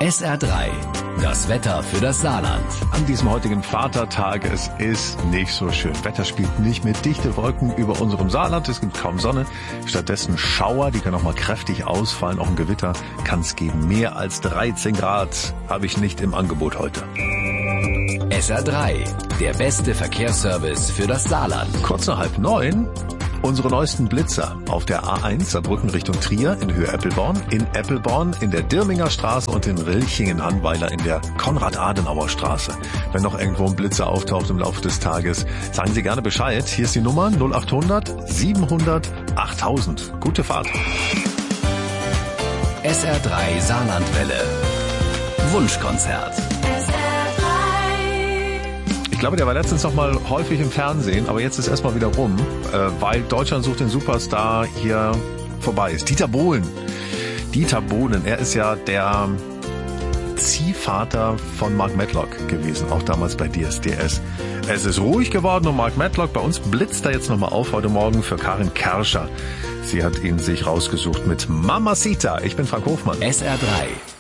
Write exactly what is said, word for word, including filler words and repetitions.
S R drei, das Wetter für das Saarland. An diesem heutigen Vatertag, es ist nicht so schön. Wetter spielt nicht mit, dichte Wolken über unserem Saarland. Es gibt kaum Sonne, stattdessen Schauer, die können auch mal kräftig ausfallen. Auch ein Gewitter kann es geben. Mehr als dreizehn Grad habe ich nicht im Angebot heute. S R drei, der beste Verkehrsservice für das Saarland. Kurz nach halb neun. Unsere neuesten Blitzer auf der A eins Saarbrücken Richtung Trier in Höhe Eppelborn, in Eppelborn, in der Dirminger Straße und in Rilchingen-Hannweiler in der Konrad-Adenauer-Straße. Wenn noch irgendwo ein Blitzer auftaucht im Laufe des Tages, sagen Sie gerne Bescheid. Hier ist die Nummer null acht hundert siebenhundert achttausend. Gute Fahrt. S R drei Saarlandwelle. Wunschkonzert. Ich glaube, der war letztens noch mal häufig im Fernsehen, aber jetzt ist erstmal wieder rum, äh, weil Deutschland sucht den Superstar hier vorbei ist. Dieter Bohlen. Dieter Bohlen, er ist ja der Ziehvater von Mark Medlock gewesen, auch damals bei D S D S. Es ist ruhig geworden um Mark Medlock. Bei uns blitzt er jetzt nochmal auf heute Morgen für Karin Kerscher. Sie hat ihn sich rausgesucht mit Mamacita. Ich bin Frank Hofmann. S R drei.